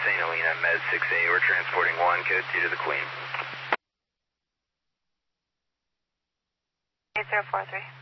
St. Helena, Med 6A. We're transporting 1, code 2 to the Queen. 8043.